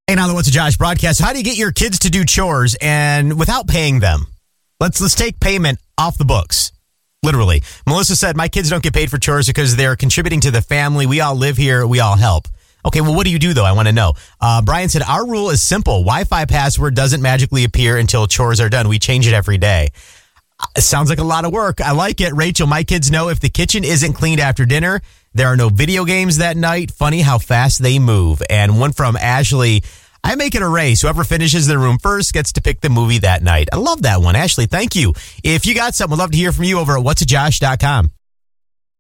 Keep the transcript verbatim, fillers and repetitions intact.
Hey, now the What's a Josh broadcast. How do you get your kids to do chores and without paying them? Let's let's take payment off the books. Literally. Melissa said, my kids don't get paid for chores because they're contributing to the family. We all live here. We all help. Okay, well, what do you do, though? I want to know. Uh, Brian said, our rule is simple. Wi-Fi password doesn't magically appear until chores are done. We change it every day. It sounds like a lot of work. I like it. Rachel, my kids know if the kitchen isn't cleaned after dinner, there are no video games that night. Funny how fast they move. And one from Ashley, I make it a race. Whoever finishes their room first gets to pick the movie that night. I love that one. Ashley, thank you. If you got something, we'd love to hear from you over at what's a josh dot com.